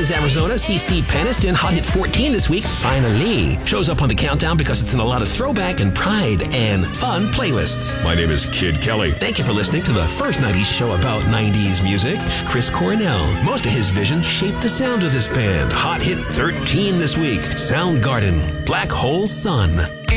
Phoenix, Arizona. CeCe Peniston, Hot Hit 14 this week, Finally. Shows up on the countdown because it's in a lot of throwback and pride and fun playlists. My name is Kid Kelly. Thank you for listening to the first 90s show about 90s music. Chris Cornell. Most of his vision shaped the sound of this band. Hot Hit 13 this week, Soundgarden, Black Hole Sun.